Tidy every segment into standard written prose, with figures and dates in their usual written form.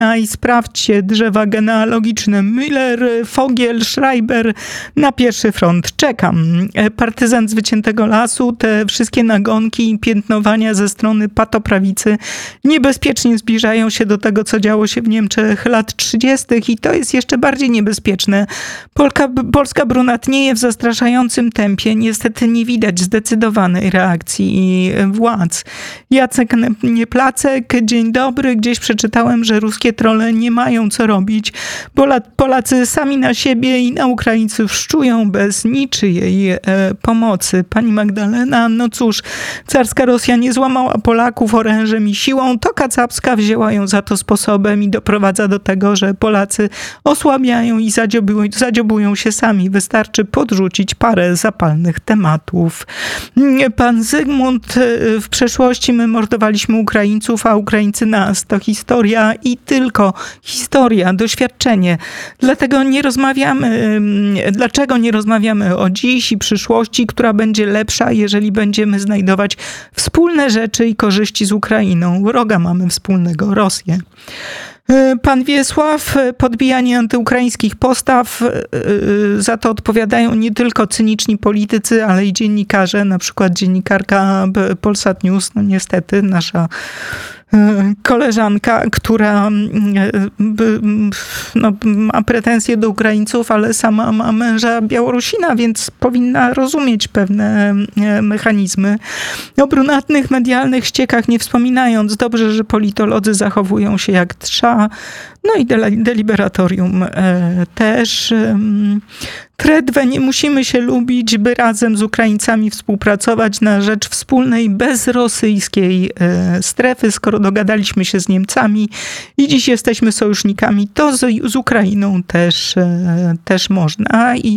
A i sprawdźcie drzewa genealogiczne. Müller, Fogiel, Schreiber na pierwszy front. Czekam. Partyzant z wyciętego lasu, te wszystkie nagonki i piętnowania ze strony patoprawicy niebezpiecznie zbliżają się do tego, co działo się w Niemczech lat 30. i to jest jeszcze bardziej niebezpieczne. Polska brunatnieje w zastraszającym tempie. Niestety nie widać zdecydowanej reakcji władz. Jacek Nieplacek, dzień dobry. Gdzieś przeczytałem, że ruskie trolle nie mają co robić. Polacy sami na siebie i na Ukraińców szczują bez niczyjej pomocy. Pani Magdalena, no cóż, carska Rosja nie złamała Polaków orężem i siłą, to kacapska wzięła ją za to sposobem i doprowadza do tego, że Polacy osłabiają i zadziobują się sami. Wystarczy podrzucić parę zapalnych tematów. Pan Zygmunt, w przeszłości my mordowaliśmy Ukraińców, a Ukraińcy nas. To historia i tylko historia, doświadczenie. Dlaczego nie rozmawiamy o dziś i przyszłości, która będzie lepsza, jeżeli będziemy znajdować wspólne rzeczy i korzyści z Ukrainą? Wroga mamy wspólnego, Rosję. Pan Wiesław, podbijanie antyukraińskich postaw, za to odpowiadają nie tylko cyniczni politycy, ale i dziennikarze, na przykład dziennikarka Polsat News, no niestety nasza koleżanka, która ma pretensje do Ukraińców, ale sama ma męża Białorusina, więc powinna rozumieć pewne mechanizmy. O brunatnych medialnych ściekach nie wspominając, dobrze, że politolodzy zachowują się jak trza. No i deliberatorium też. Tredwe, nie musimy się lubić, by razem z Ukraińcami współpracować na rzecz wspólnej, bezrosyjskiej strefy. Skoro dogadaliśmy się z Niemcami i dziś jesteśmy sojusznikami, to z Ukrainą też można. I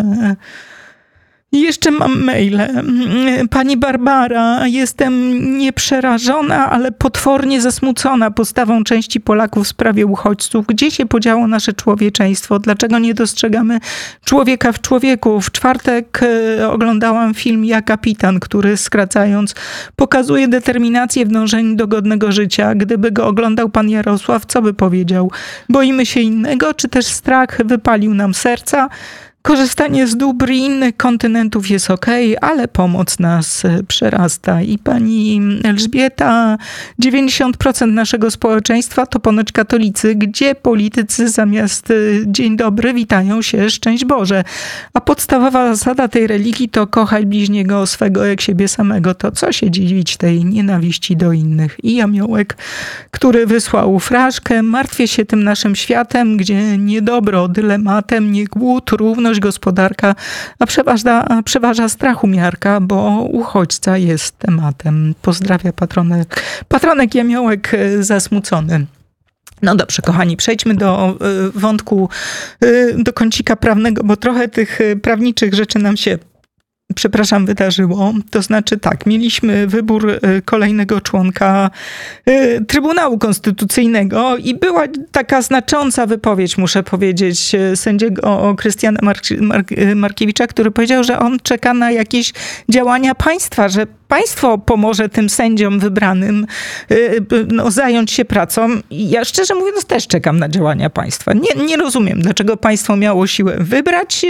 jeszcze mam maile. Pani Barbara, jestem nieprzerażona, ale potwornie zasmucona postawą części Polaków w sprawie uchodźców. Gdzie się podziało nasze człowieczeństwo? Dlaczego nie dostrzegamy człowieka w człowieku? W czwartek oglądałam film Ja Kapitan, który, skracając, pokazuje determinację w dążeniu do godnego życia. Gdyby go oglądał pan Jarosław, co by powiedział? Boimy się innego, czy też strach wypalił nam serca? Korzystanie z dóbr innych kontynentów jest okej, ale pomoc nas przerasta. I pani Elżbieta, 90% naszego społeczeństwa to ponoć katolicy, gdzie politycy zamiast dzień dobry witają się szczęść Boże. A podstawowa zasada tej religii to kochaj bliźniego swego jak siebie samego. To co się dziwić tej nienawiści do innych? I Jamiołek, który wysłał fraszkę, martwię się tym naszym światem, gdzie niedobro dylematem, nie głód, równość, gospodarka, a przeważa strachu miarka, bo uchodźca jest tematem. Pozdrawia patronek Jamiołek zasmucony. No dobrze, kochani, przejdźmy do wątku, do kącika prawnego, bo trochę tych prawniczych rzeczy nam się wydarzyło. To znaczy tak, mieliśmy wybór kolejnego członka Trybunału Konstytucyjnego i była taka znacząca wypowiedź, muszę powiedzieć, sędziego Krystiana Markiewicza, który powiedział, że on czeka na jakieś działania państwa, że państwo pomoże tym sędziom wybranym zająć się pracą. I ja szczerze mówiąc też czekam na działania państwa. Nie rozumiem, dlaczego państwo miało siłę wybrać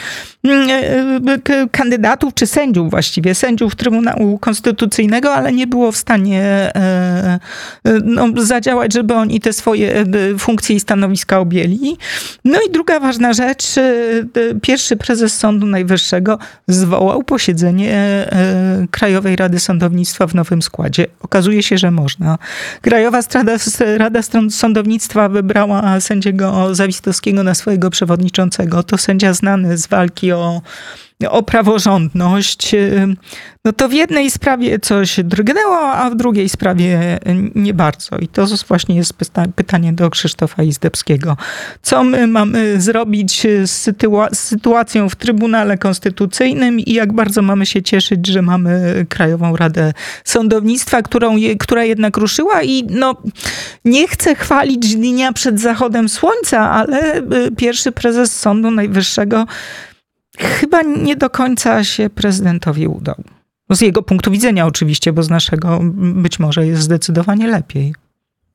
kandydatów, czy sędziów właściwie, sędziów Trybunału Konstytucyjnego, ale nie było w stanie zadziałać, żeby oni te swoje funkcje i stanowiska objęli. No i druga ważna rzecz, pierwszy prezes Sądu Najwyższego zwołał posiedzenie Krajowej Rady Sądownictwa w nowym składzie. Okazuje się, że można. Krajowa Rada Sądownictwa wybrała sędziego Zawistowskiego na swojego przewodniczącego. To sędzia znany z walki o praworządność. No to w jednej sprawie coś drgnęło, a w drugiej sprawie nie bardzo. I to właśnie jest pytanie do Krzysztofa Izdebskiego. Co my mamy zrobić z sytuacją w Trybunale Konstytucyjnym i jak bardzo mamy się cieszyć, że mamy Krajową Radę Sądownictwa, która jednak ruszyła i nie chcę chwalić dnia przed zachodem słońca, ale pierwszy prezes Sądu Najwyższego chyba nie do końca się prezydentowi udał. Z jego punktu widzenia oczywiście, bo z naszego być może jest zdecydowanie lepiej.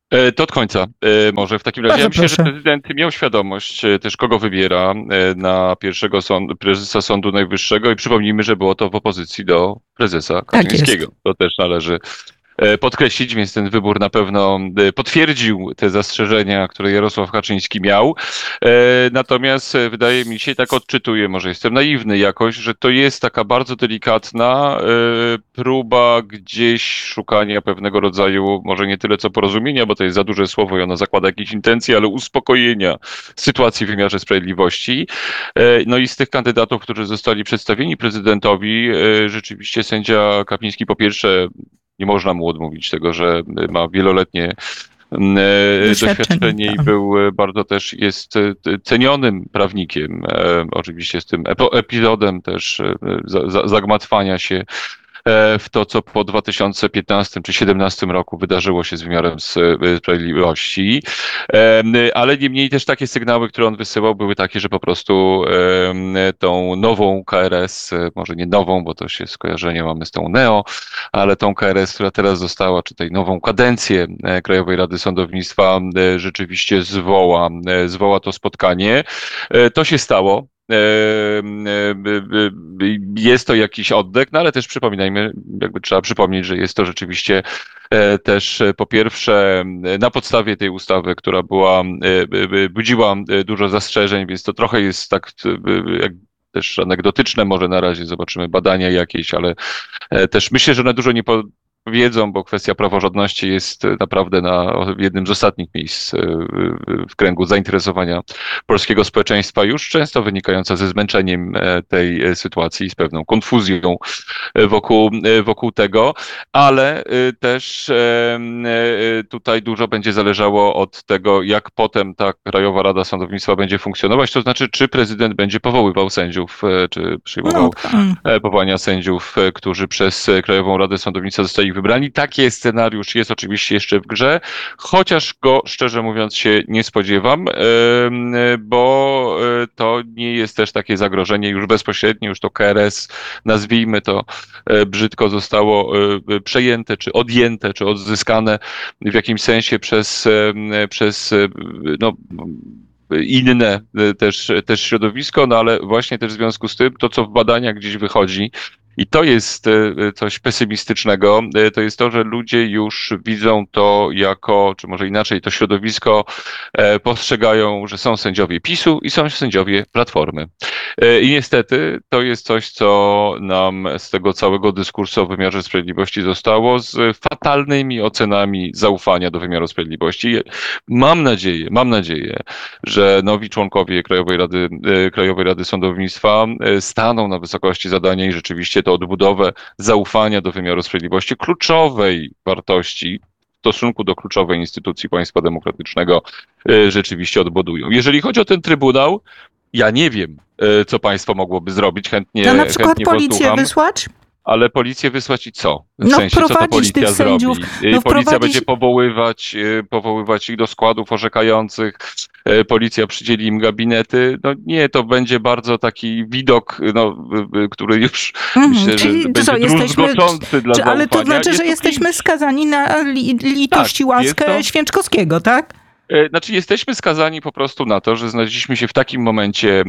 To od końca. Może w takim razie. Ja Bardzo myślę, że proszę. prezydent miał świadomość też, kogo wybiera na pierwszego prezesa Sądu Najwyższego i przypomnijmy, że było to w opozycji do prezesa Tak jest. Kaczyńskiego. To też należy podkreślić, więc ten wybór na pewno potwierdził te zastrzeżenia, które Jarosław Kaczyński miał. Natomiast wydaje mi się, tak odczytuję, może jestem naiwny jakoś, że to jest taka bardzo delikatna próba gdzieś szukania pewnego rodzaju, może nie tyle co porozumienia, bo to jest za duże słowo i ono zakłada jakieś intencje, ale uspokojenia sytuacji w wymiarze sprawiedliwości. No i z tych kandydatów, którzy zostali przedstawieni prezydentowi, rzeczywiście sędzia Kapiński po pierwsze nie można mu odmówić tego, że ma wieloletnie Doświadczenie. doświadczenie i Tak. był bardzo też jest cenionym prawnikiem. Oczywiście z tym epizodem też zagmatwania się w to, co po 2015 czy 2017 roku wydarzyło się z wymiarem sprawiedliwości. Ale niemniej też takie sygnały, które on wysyłał, były takie, że po prostu tą nową KRS, może nie nową, bo to się skojarzenie mamy z tą NEO, ale tą KRS, która teraz została, czy tej nową kadencję Krajowej Rady Sądownictwa rzeczywiście zwoła to spotkanie. To się stało. Jest to jakiś oddech, no ale też przypominajmy, jakby trzeba przypomnieć, że jest to rzeczywiście też po pierwsze na podstawie tej ustawy, która budziła dużo zastrzeżeń, więc to trochę jest tak jak też anegdotyczne, może na razie zobaczymy badania jakieś, ale też myślę, że one dużo nie powiedzą, bo kwestia praworządności jest naprawdę na jednym z ostatnich miejsc w kręgu zainteresowania polskiego społeczeństwa, już często wynikająca ze zmęczeniem tej sytuacji, z pewną konfuzją wokół tego, ale też tutaj dużo będzie zależało od tego, jak potem ta Krajowa Rada Sądownictwa będzie funkcjonować, to znaczy, czy prezydent będzie powoływał sędziów, czy No, przyjmował powołania sędziów, którzy przez Krajową Radę Sądownictwa zostali wybrani. Taki scenariusz jest oczywiście jeszcze w grze, chociaż go szczerze mówiąc się nie spodziewam, bo to nie jest też takie zagrożenie już bezpośrednie, już to KRS, nazwijmy to brzydko, zostało przejęte, czy odjęte, czy odzyskane w jakimś sensie przez no, inne też środowisko, no ale właśnie też w związku z tym, to co w badaniach gdzieś wychodzi, i to jest coś pesymistycznego, to jest to, że ludzie już widzą to jako, czy może inaczej, to środowisko postrzegają, że są sędziowie PiS-u i są sędziowie Platformy. I niestety to jest coś, co nam z tego całego dyskursu o wymiarze sprawiedliwości zostało, z fatalnymi ocenami zaufania do wymiaru sprawiedliwości. Mam nadzieję, że nowi członkowie Krajowej Rady Sądownictwa staną na wysokości zadania i rzeczywiście tę odbudowę zaufania do wymiaru sprawiedliwości, kluczowej wartości w stosunku do kluczowej instytucji państwa demokratycznego, rzeczywiście odbudują. Jeżeli chodzi o ten Trybunał, ja nie wiem, co państwo mogłoby zrobić, to na przykład chętnie policję posłucham. wysłać? Ale policję wysłać i co? W No sensie, co ta wprowadzić tych policja sędziów, zrobi? no Policja będzie wprowadzić... powoływać ich do składów orzekających, policja przydzieli im gabinety. No nie, to będzie bardzo taki widok, no, który już myślę, że Czyli to co, będzie druzgoczący dla ale to zaufania. znaczy, że Jest to jesteśmy cringe. skazani na litość i Tak, jest łaskę to. Święczkowskiego, tak? Znaczy, jesteśmy skazani po prostu na to, że znaleźliśmy się w takim momencie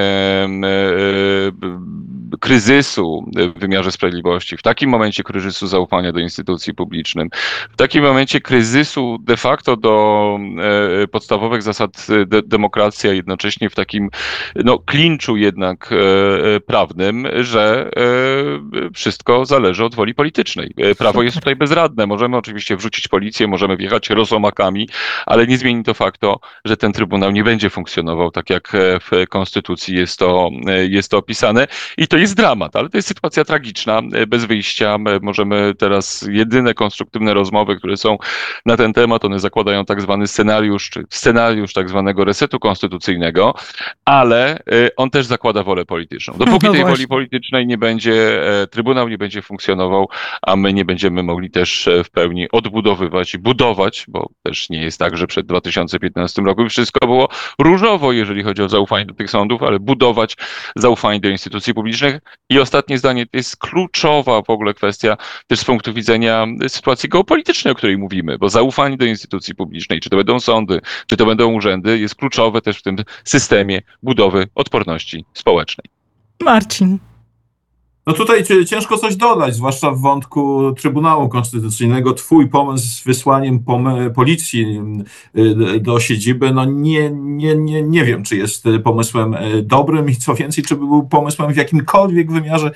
kryzysu w wymiarze sprawiedliwości, w takim momencie kryzysu zaufania do instytucji publicznych, w takim momencie kryzysu de facto do podstawowych zasad demokracji, a jednocześnie w takim no, klinczu jednak prawnym, że wszystko zależy od woli politycznej. Prawo jest tutaj bezradne. Możemy oczywiście wrzucić policję, możemy wjechać rosomakami, ale nie zmieni to faktu, że ten Trybunał nie będzie funkcjonował tak, jak w Konstytucji jest to opisane. I to jest dramat, ale to jest sytuacja tragiczna, bez wyjścia. Możemy teraz jedyne konstruktywne rozmowy, które są na ten temat, one zakładają tak zwany scenariusz, czy scenariusz tak zwanego resetu konstytucyjnego, ale on też zakłada wolę polityczną. Dopóki No tej właśnie. woli politycznej nie będzie, Trybunał nie będzie funkcjonował, a my nie będziemy mogli też w pełni odbudowywać i budować, bo też nie jest tak, że przed 2015 rokiem wszystko było różowo, jeżeli chodzi o zaufanie do tych sądów, ale budować zaufanie do instytucji publicznych, I ostatnie zdanie, to jest kluczowa w ogóle kwestia też z punktu widzenia sytuacji geopolitycznej, o której mówimy, bo zaufanie do instytucji publicznej, czy to będą sądy, czy to będą urzędy, jest kluczowe też w tym systemie budowy odporności społecznej. Marcin. No tutaj ciężko coś dodać, zwłaszcza w wątku Trybunału Konstytucyjnego. Twój pomysł z wysłaniem policji do siedziby, no nie wiem, czy jest pomysłem dobrym i co więcej, czy był pomysłem w jakimkolwiek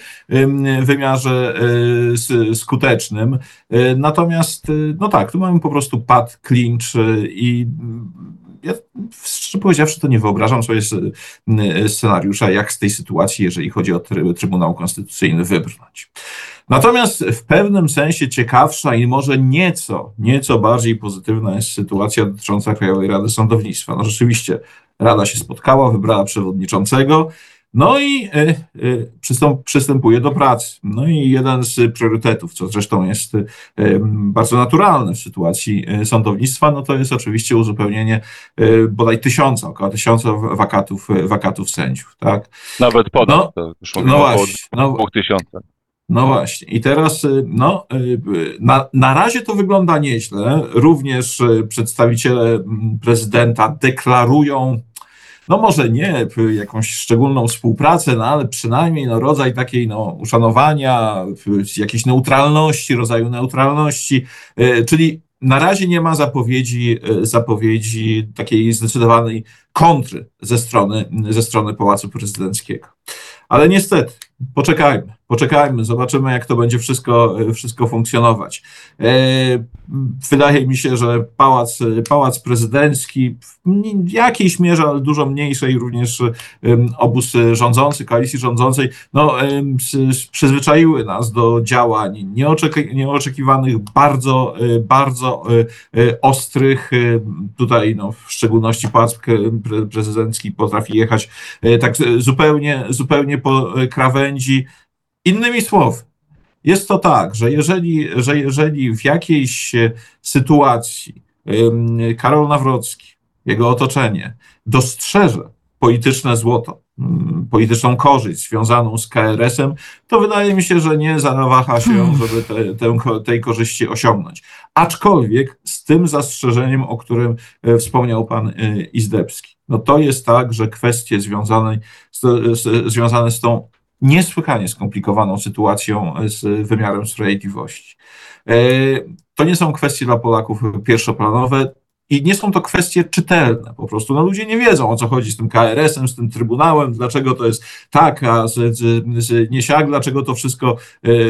wymiarze skutecznym. Natomiast, no tak, tu mamy po prostu pad, clinch i ja, szczerze powiedziawszy, to nie wyobrażam sobie scenariusza, jak z tej sytuacji, jeżeli chodzi o Trybunał Konstytucyjny, wybrnąć. Natomiast w pewnym sensie ciekawsza i może nieco bardziej pozytywna jest sytuacja dotycząca Krajowej Rady Sądownictwa. No rzeczywiście Rada się spotkała, wybrała przewodniczącego, no i przystępuje do pracy. No i jeden z priorytetów, co zresztą jest bardzo naturalne w sytuacji sądownictwa, no to jest oczywiście uzupełnienie bodaj około 1000 wakatów sędziów, tak? Nawet ponad, no, to już mówimy około 2000. No właśnie. I teraz na razie to wygląda nieźle. Również przedstawiciele prezydenta deklarują, no może nie jakąś szczególną współpracę, no ale przynajmniej rodzaj takiej uszanowania, jakiejś neutralności, rodzaju neutralności, czyli na razie nie ma zapowiedzi takiej zdecydowanej kontry ze strony Pałacu Prezydenckiego. Ale niestety, poczekajmy, zobaczymy, jak to będzie wszystko funkcjonować. Wydaje mi się, że Pałac Prezydencki w jakiejś mierze, ale dużo mniejszej, również obóz rządzący, koalicji rządzącej, przyzwyczaiły nas do działań nieoczekiwanych, bardzo ostrych. Tutaj w szczególności Pałac Prezydencki potrafi jechać tak zupełnie po krawędzi. Innymi słowy, jest to tak, że jeżeli w jakiejś sytuacji Karol Nawrocki, jego otoczenie dostrzeże polityczne złoto, polityczną korzyść związaną z KRS-em, to wydaje mi się, że nie zawaha się, żeby tej korzyści osiągnąć. Aczkolwiek z tym zastrzeżeniem, o którym wspomniał pan Izdebski. No to jest tak, że kwestie związane z tą niesłychanie skomplikowaną sytuacją z wymiarem sprawiedliwości. To nie są kwestie dla Polaków pierwszoplanowe i nie są to kwestie czytelne. Po prostu ludzie nie wiedzą, o co chodzi z tym KRS-em, z tym Trybunałem, dlaczego to jest tak, a nie siak, dlaczego to wszystko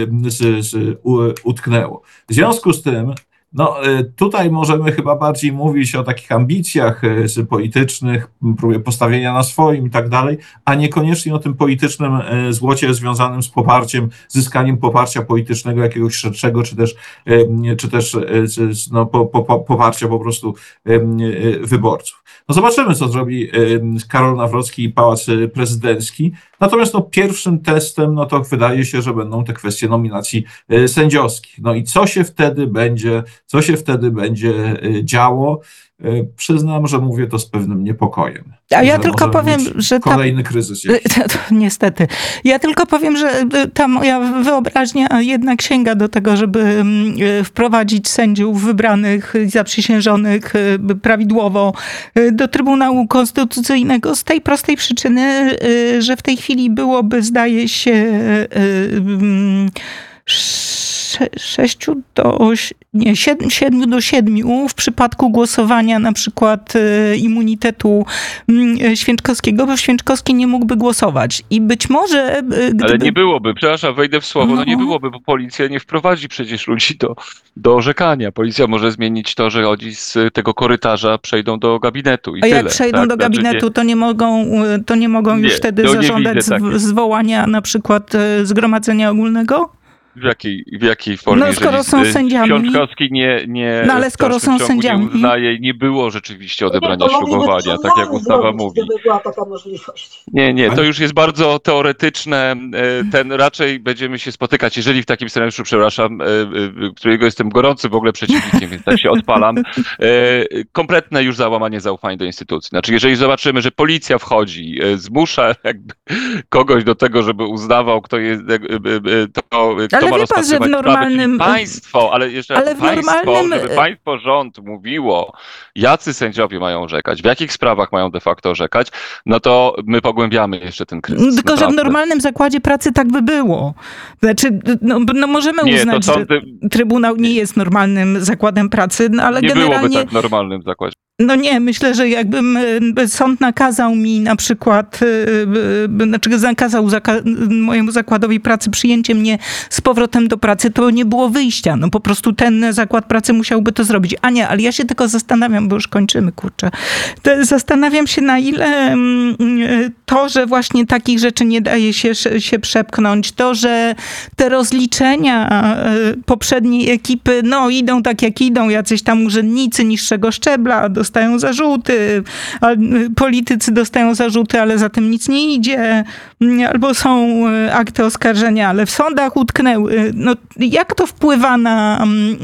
utknęło. W związku z tym tutaj możemy chyba bardziej mówić o takich ambicjach politycznych, próbie postawienia na swoim i tak dalej, a niekoniecznie o tym politycznym złocie związanym z zyskaniem poparcia politycznego jakiegoś szerszego, czy też poparcia po prostu wyborców. Zobaczymy, co zrobi Karol Nawrocki i Pałac Prezydencki. Natomiast pierwszym testem, to wydaje się, że będą te kwestie nominacji sędziowskich. I co się wtedy będzie działo? Przyznam, że mówię to z pewnym niepokojem. A ja tylko powiem, że kolejny kryzys jest. Niestety. Ja tylko powiem, że ta moja wyobraźnia jednak sięga do tego, żeby wprowadzić sędziów wybranych i zaprzysiężonych prawidłowo do Trybunału Konstytucyjnego z tej prostej przyczyny, że w tej chwili byłoby, zdaje się, 7 do 7 w przypadku głosowania na przykład immunitetu Święczkowskiego, bo Święczkowski nie mógłby głosować. I być może... Ale nie byłoby, przepraszam, wejdę w słowo, nie byłoby, bo policja nie wprowadzi przecież ludzi do orzekania. Policja może zmienić to, że chodzi z tego korytarza, przejdą do gabinetu i tyle. A jak tyle, przejdą do gabinetu, to nie mogą już wtedy zażądać zwołania na przykład zgromadzenia ogólnego? W jakiej formie? No, skoro są sędziami. Książkowski nie No, ale skoro są sędziami. nie uznaje, nie było rzeczywiście odebrania ślubowania, tak jak ustawa mówi. Gdyby była taka możliwość. Nie, to już jest bardzo teoretyczne. Raczej będziemy się spotykać, jeżeli w takim scenariuszu, przepraszam, którego jestem gorący w ogóle przeciwnikiem, więc tak się odpalam. Kompletne już załamanie zaufania do instytucji. Znaczy, jeżeli zobaczymy, że policja wchodzi, zmusza jakby kogoś do tego, żeby uznawał, kto jest, kto Ale ma wie pan, że w normalnym... Państwo, ale jeszcze ale w normalnym... żeby państwo, rząd mówiło, jacy sędziowie mają orzekać, w jakich sprawach mają de facto orzekać, no to my pogłębiamy jeszcze ten kryzys. Tylko, naprawdę. że w normalnym zakładzie pracy tak by było. Znaczy, no możemy uznać, że Trybunał nie jest normalnym zakładem pracy, no, ale nie generalnie... byłoby tak w normalnym zakładzie. No nie, myślę, że jakbym sąd nakazał mi na przykład, nakazał mojemu zakładowi pracy przyjęcie mnie z powrotem do pracy, to nie było wyjścia. No po prostu ten zakład pracy musiałby to zrobić. A nie, ale ja się tylko zastanawiam, bo już kończymy, kurczę. Zastanawiam się, na ile to, że właśnie takich rzeczy nie daje się przepchnąć, to, że te rozliczenia poprzedniej ekipy, no idą tak jak idą, jacyś tam urzędnicy niższego szczebla, dostają zarzuty, politycy dostają zarzuty, ale za tym nic nie idzie, albo są akty oskarżenia, ale w sądach utknęły. No, jak to wpływa na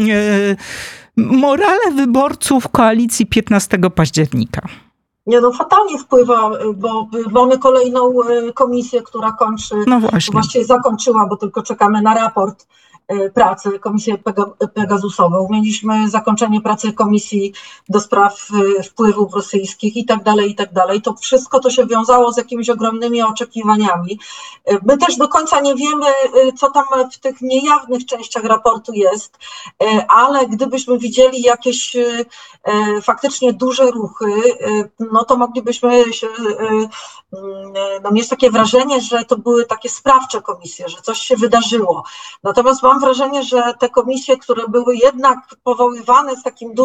morale wyborców koalicji 15 października? Nie, no fatalnie wpływa, bo mamy kolejną komisję, która kończy, no właśnie. Właściwie zakończyła, bo tylko czekamy na raport pracy, komisję Pegasusową. Mieliśmy zakończenie pracy komisji do spraw wpływów rosyjskich i tak dalej. To wszystko to się wiązało z jakimiś ogromnymi oczekiwaniami. My też do końca nie wiemy, co tam w tych niejawnych częściach raportu jest, ale gdybyśmy widzieli jakieś faktycznie duże ruchy, no to moglibyśmy się, mieć takie wrażenie, że to były takie sprawcze komisje, że coś się wydarzyło. Natomiast mam wrażenie, że te komisje, które były jednak powoływane z takim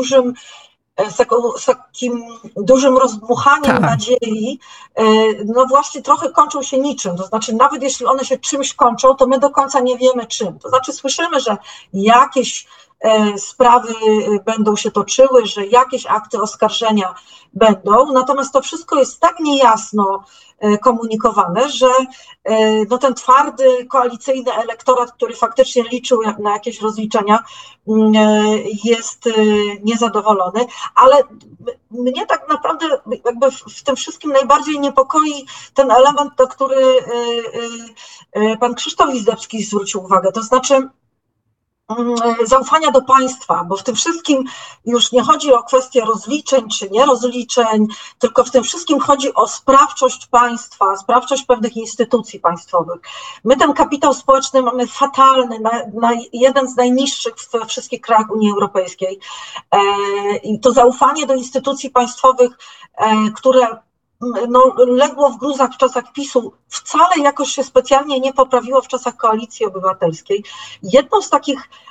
dużym rozdmuchaniem nadziei, no właśnie trochę kończą się niczym. To znaczy nawet jeśli one się czymś kończą, to my do końca nie wiemy czym. To znaczy słyszymy, że jakieś sprawy będą się toczyły, że jakieś akty oskarżenia będą, natomiast to wszystko jest tak niejasno komunikowane, że no ten twardy koalicyjny elektorat, który faktycznie liczył na jakieś rozliczenia, jest niezadowolony, ale mnie tak naprawdę jakby w tym wszystkim najbardziej niepokoi ten element, na który pan Krzysztof Izdebski zwrócił uwagę, to znaczy zaufania do państwa, bo w tym wszystkim już nie chodzi o kwestię rozliczeń czy nierozliczeń, tylko w tym wszystkim chodzi o sprawczość państwa, sprawczość pewnych instytucji państwowych. My ten kapitał społeczny mamy fatalny, jeden z najniższych we wszystkich krajach Unii Europejskiej. I to zaufanie do instytucji państwowych, które legło w gruzach w czasach PiS-u, wcale jakoś się specjalnie nie poprawiło w czasach Koalicji Obywatelskiej. Jedną z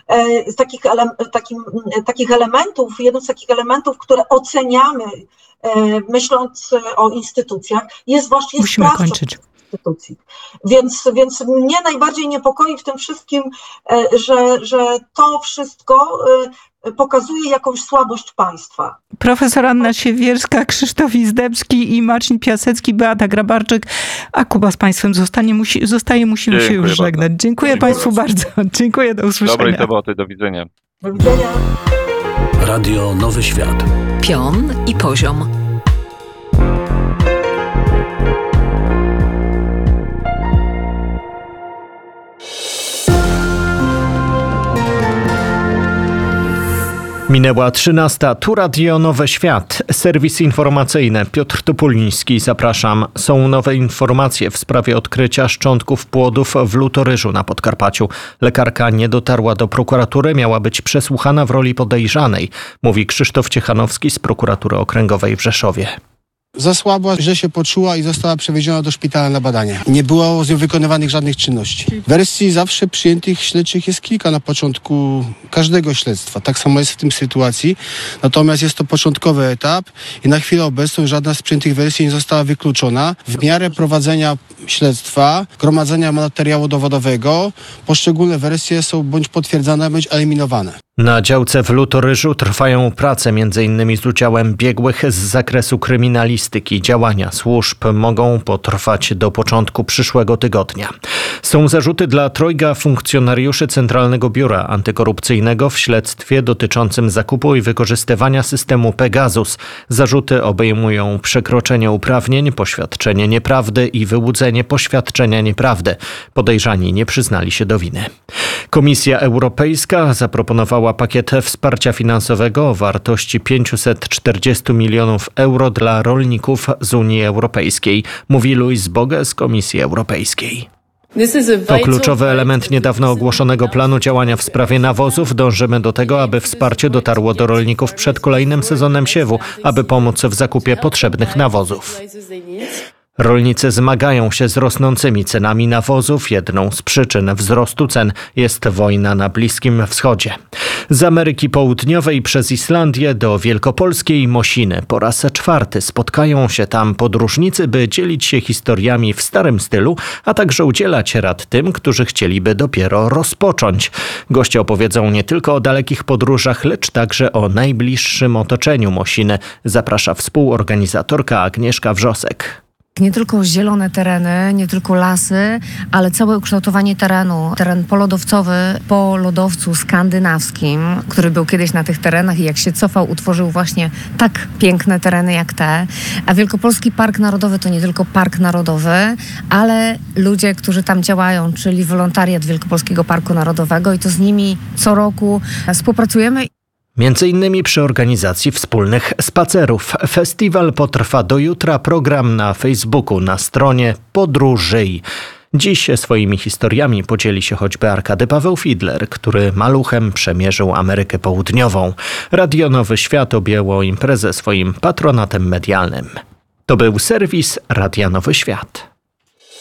takich elementów, które oceniamy, myśląc o instytucjach, jest właśnie sprawczość instytucji. Więc mnie najbardziej niepokoi w tym wszystkim, że to wszystko pokazuje jakąś słabość państwa. Profesor Anna Siewierska, Krzysztof Izdebski i Marcin Piasecki, Beata Grabarczyk, a Kuba z państwem musimy się już żegnać. Dziękuję państwu bardzo. Dziękuję, do usłyszenia. Dobrej soboty, do widzenia. Do widzenia. Radio Nowy Świat. Pion i poziom. Minęła 13. Tu Radio Nowy Świat. Serwis informacyjny. Piotr Topuliński, zapraszam. Są nowe informacje w sprawie odkrycia szczątków płodów w Lutoryżu na Podkarpaciu. Lekarka nie dotarła do prokuratury, miała być przesłuchana w roli podejrzanej, mówi Krzysztof Ciechanowski z prokuratury okręgowej w Rzeszowie. Zasłabła, źle się poczuła i została przewieziona do szpitala na badania. Nie było z nią wykonywanych żadnych czynności. Wersji zawsze przyjętych śledczych jest kilka na początku każdego śledztwa. Tak samo jest w tym sytuacji. Natomiast jest to początkowy etap i na chwilę obecną żadna z przyjętych wersji nie została wykluczona. W miarę prowadzenia śledztwa, gromadzenia materiału dowodowego, poszczególne wersje są bądź potwierdzane, bądź eliminowane. Na działce w Lutoryżu trwają prace m.in. z udziałem biegłych z zakresu kryminalistyki. Działania służb mogą potrwać do początku przyszłego tygodnia. Są zarzuty dla trojga funkcjonariuszy Centralnego Biura Antykorupcyjnego w śledztwie dotyczącym zakupu i wykorzystywania systemu Pegasus. Zarzuty obejmują przekroczenie uprawnień, poświadczenie nieprawdy i wyłudzenie poświadczenia nieprawdy. Podejrzani nie przyznali się do winy. Komisja Europejska zaproponowała pakiet wsparcia finansowego o wartości 540 milionów euro dla rolników z Unii Europejskiej, mówi Louise Bogue z Komisji Europejskiej. To kluczowy element niedawno ogłoszonego planu działania w sprawie nawozów. Dążymy do tego, aby wsparcie dotarło do rolników przed kolejnym sezonem siewu, aby pomóc w zakupie potrzebnych nawozów. Rolnicy zmagają się z rosnącymi cenami nawozów. Jedną z przyczyn wzrostu cen jest wojna na Bliskim Wschodzie. Z Ameryki Południowej przez Islandię do wielkopolskiej Mosiny po raz 4 spotkają się tam podróżnicy, by dzielić się historiami w starym stylu, a także udzielać rad tym, którzy chcieliby dopiero rozpocząć. Goście opowiedzą nie tylko o dalekich podróżach, lecz także o najbliższym otoczeniu Mosiny. Zaprasza współorganizatorka Agnieszka Wrzosek. Nie tylko zielone tereny, nie tylko lasy, ale całe ukształtowanie terenu. Teren polodowcowy po lodowcu skandynawskim, który był kiedyś na tych terenach i jak się cofał, utworzył właśnie tak piękne tereny jak te. A Wielkopolski Park Narodowy to nie tylko park narodowy, ale ludzie, którzy tam działają, czyli wolontariat Wielkopolskiego Parku Narodowego i to z nimi co roku współpracujemy. Między innymi przy organizacji wspólnych spacerów. Festiwal potrwa do jutra. Program na Facebooku na stronie Podróżyj. Dziś swoimi historiami podzieli się choćby Arkady Paweł Fidler, który maluchem przemierzył Amerykę Południową. Radio Nowy Świat objęło imprezę swoim patronatem medialnym. To był serwis Radia Nowy Świat.